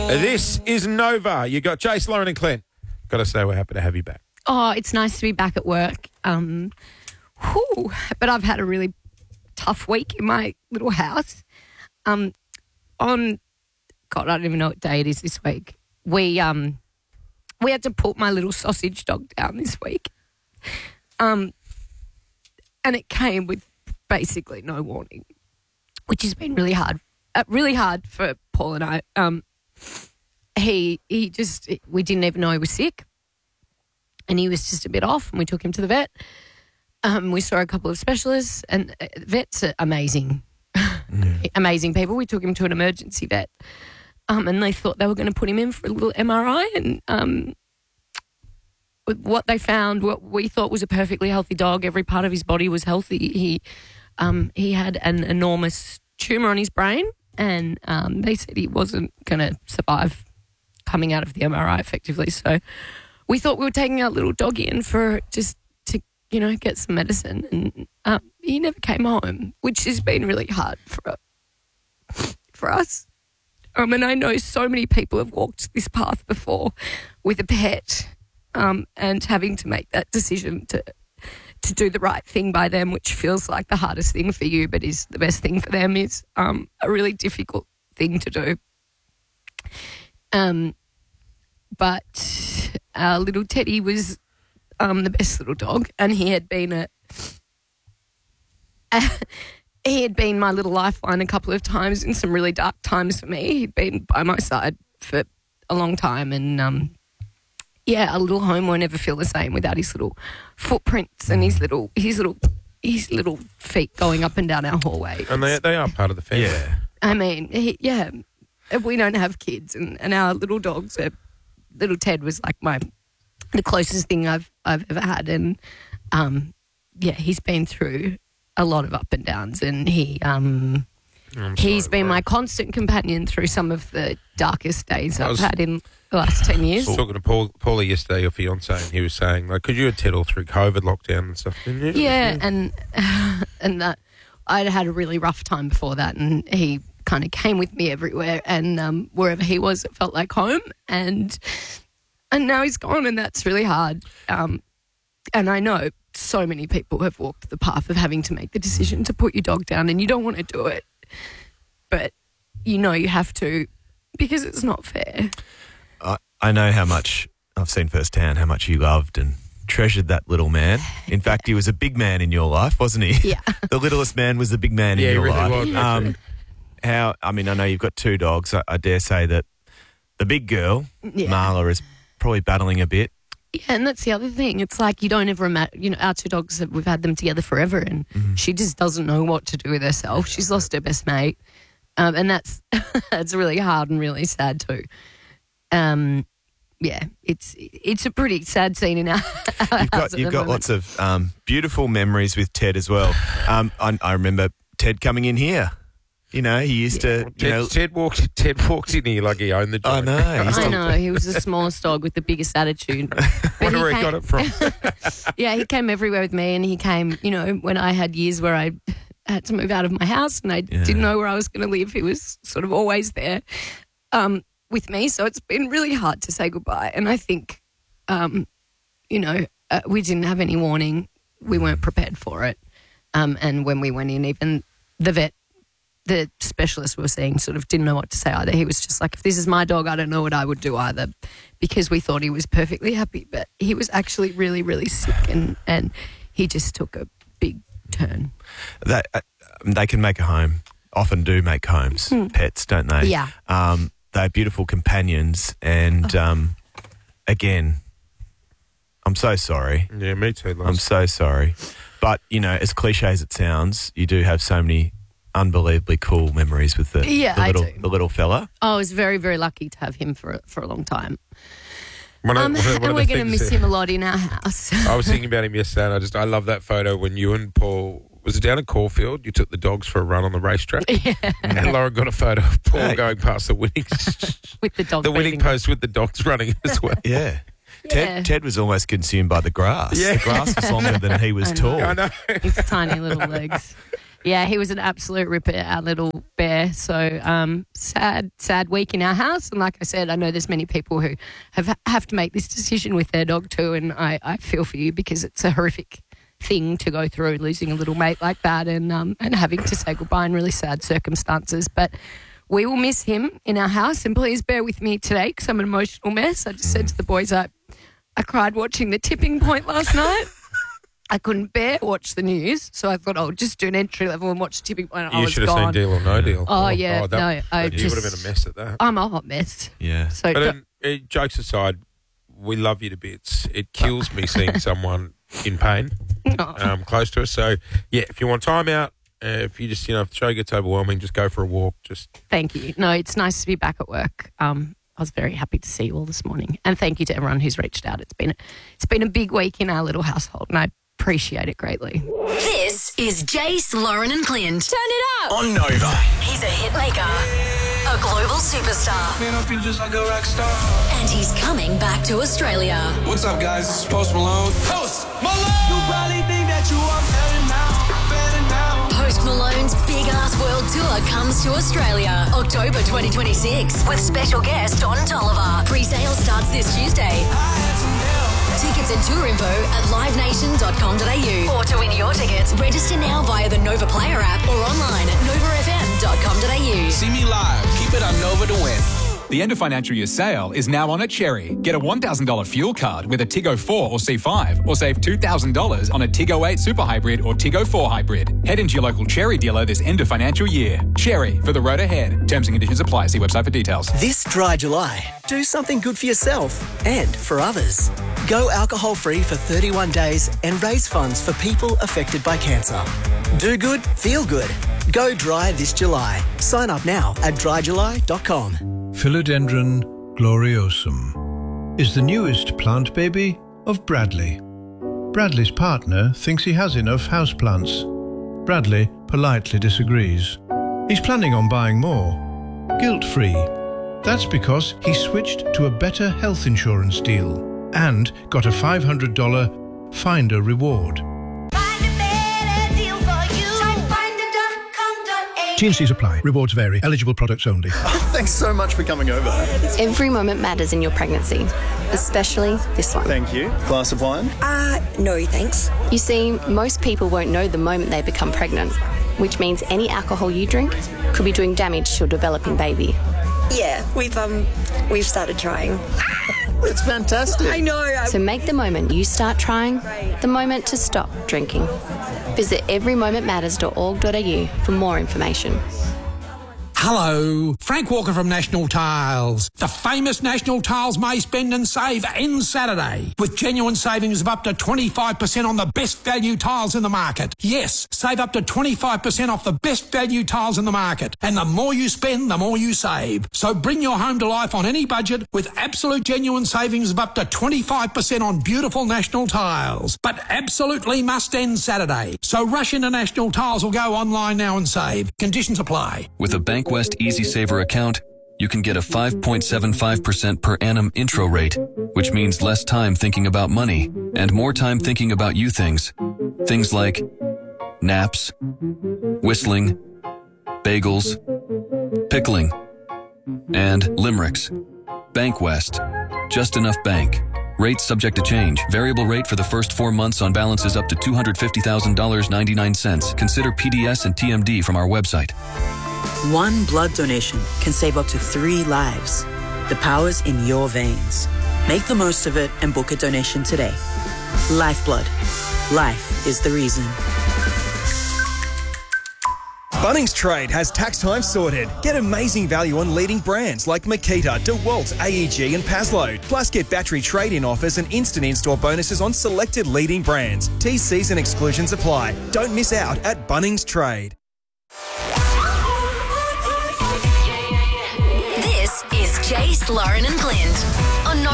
This is Nova. You got Jace, Lauren and Clint. Got to say we're happy to have you back. Oh, it's nice to be back at work. But I've had a really tough week in my little house. I don't even know what day it is this week. We had to put my little sausage dog down this week. And it came with basically no warning, which has been really hard for Paul and I. We didn't even know he was sick, and he was just a bit off, and we took him to the vet. We saw a couple of specialists, and vets are amazing, amazing people. We took him to an emergency vet, and they thought they were going to put him in for a little MRI, and what they found, what we thought was a perfectly healthy dog, every part of his body was healthy. He had an enormous tumour on his brain, and they said he wasn't going to survive coming out of the MRI effectively. So we thought we were taking our little dog in for just to, get some medicine, and he never came home, which has been really hard for us. And I know so many people have walked this path before with a pet, and having to make that decision to do the right thing by them, which feels like the hardest thing for you but is the best thing for them, is a really difficult thing to do. But our little Teddy was the best little dog, and he had been my little lifeline a couple of times in some really dark times for me. He'd been by my side for a long time, and a little home won't ever feel the same without his little footprints and his little feet going up and down our hallway. And they are part of the family. Yeah. I mean, we don't have kids, and our little dogs little Ted was like the closest thing I've ever had, and he's been through a lot of up and downs, and he's been my constant companion through some of the darkest days I've had in the last 10 years. I was talking to Paulie yesterday, your fiance, and he was saying, because you had Ted all through COVID lockdown and stuff, didn't you? Yeah, and that I'd had a really rough time before that, and he kind of came with me everywhere, and wherever he was, it felt like home, and now he's gone, and that's really hard. And I know so many people have walked the path of having to make the decision to put your dog down, and you don't want to do it, but you have to, because it's not fair. I know how much, I've seen firsthand how much you loved and treasured that little man. In fact, he was a big man in your life, wasn't he? Yeah. The littlest man was the big man in your really life. Was, I know you've got two dogs. I dare say that the big girl, Marla, is probably battling a bit. Yeah, and that's the other thing. It's like you don't ever imagine, our two dogs, we've had them together forever, and she just doesn't know what to do with herself. She's lost her best mate, and that's really hard and really sad too. It's a pretty sad scene in our house. You've got lots of beautiful memories with Ted as well. I remember Ted coming in here. He used to. Ted walked in here like he owned the joint. I know. He was the smallest dog with the biggest attitude. Wonder where he got it from. Yeah, he came everywhere with me, and he came, when I had years where I had to move out of my house and I didn't know where I was going to live. He was sort of always there with me. So it's been really hard to say goodbye. And I think, we didn't have any warning. We weren't prepared for it. And when we went in, even the specialist we were seeing sort of didn't know what to say either. He was just like, if this is my dog, I don't know what I would do either, because we thought he was perfectly happy. But he was actually really, really sick, and he just took a big turn. They can make a home, often do make homes, pets, don't they? Yeah. They're beautiful companions, and again, I'm so sorry. Yeah, me too, Loz. I'm so sorry. But, as cliche as it sounds, you do have so many unbelievably cool memories with the little fella. I was very, very lucky to have him for a long time. And we're going to miss him a lot in our house. I was thinking about him yesterday, and I love that photo when you and Paul, was it down at Caulfield? You took the dogs for a run on the racetrack. Yeah. And Lauren got a photo of Paul going past the winning with the dog. The winning post with the dogs running as well. Yeah. Ted was almost consumed by the grass. Yeah. The grass was longer than he was tall. I know. His tiny little legs. Yeah, he was an absolute ripper, our little bear. So sad week in our house. And like I said, I know there's many people who have to make this decision with their dog too. And I feel for you because it's a horrific thing to go through, losing a little mate like that and having to say goodbye in really sad circumstances. But we will miss him in our house. And please bear with me today because I'm an emotional mess. I just said to the boys, I cried watching The Tipping Point last night. I couldn't bear watch the news, so I thought I'll just do an entry level and watch Tipping Point. You should have seen Deal or No Deal. Oh, yeah. You would have been a mess at that. I'm a hot mess. Yeah. So, but jokes aside, we love you to bits. It kills me seeing someone in pain close to us. So, yeah, if you want time out, if you just, if the show gets overwhelming, just go for a walk. Thank you. No, it's nice to be back at work. I was very happy to see you all this morning. And thank you to everyone who's reached out. It's been a big week in our little household, and I appreciate it greatly. This is Jace, Lauren and Clint. Turn it up! On Nova. He's a hit maker, a global superstar, Man, I feel just like a rock star. and he's coming back to Australia. What's up, guys? This is Post Malone. Post Malone! You probably think that you are better now. Post Malone's big-ass world tour comes to Australia, October 2026, with special guest Don Tolliver. Pre-sale starts this Tuesday. Tickets and tour info at livenation.com.au. Or to win your tickets, register now via the Nova Player app or online at novafm.com.au. See me live. Keep it on Nova to win. The end of financial year sale is now on at Cherry. Get a $1,000 fuel card with a Tiggo 4 or C5 or save $2,000 on a Tiggo 8 Super Hybrid or Tiggo 4 Hybrid. Head into your local Cherry dealer this end of financial year. Cherry, for the road ahead. Terms and conditions apply. See website for details. This dry July, do something good for yourself and for others. Go alcohol-free for 31 days and raise funds for people affected by cancer. Do good, feel good. Go dry this July. Sign up now at dryjuly.com. Philodendron gloriosum is the newest plant baby of Bradley. Bradley's partner thinks he has enough houseplants. Bradley politely disagrees. He's planning on buying more, guilt-free. That's because he switched to a better health insurance deal and got a $500 Finder reward. T&Cs apply. Rewards vary. Eligible products only. Thanks so much for coming over. Every moment matters in your pregnancy, especially this one. Thank you. Glass of wine? No, thanks. You see, most people won't know the moment they become pregnant, which means any alcohol you drink could be doing damage to a developing baby. Yeah, we've started trying. It's fantastic. I know. So make the moment you start trying the moment to stop drinking. Visit everymomentmatters.org.au for more information. Hello, Frank Walker from National Tiles. The famous National Tiles May Spend and Save ends Saturday with genuine savings of up to 25% on the best value tiles in the market. Yes, save up to 25% off the best value tiles in the market. And the more you spend, the more you save. So bring your home to life on any budget with absolute genuine savings of up to 25% on beautiful National Tiles. But absolutely must end Saturday. So rush into National Tiles or go online now and save. Conditions apply. With a Bankwest Easy Saver account, you can get a 5.75% per annum intro rate, which means less time thinking about money and more time thinking about you things. Things like naps, whistling, bagels, pickling, and limericks. Bankwest. Just enough bank. Rates subject to change. Variable rate for the first 4 months on balances up to $250,000.99. Consider PDS and TMD from our website. One blood donation can save up to 3 lives. The power's in your veins. Make the most of it and book a donation today. Lifeblood. Life is the reason. Bunnings Trade has tax time sorted. Get amazing value on leading brands like Makita, DeWalt, AEG and Paslow. Plus get battery trade-in offers and instant in-store bonuses on selected leading brands. T's and exclusions apply. Don't miss out at Bunnings Trade. This is Jace, Lauren and Clint on Nova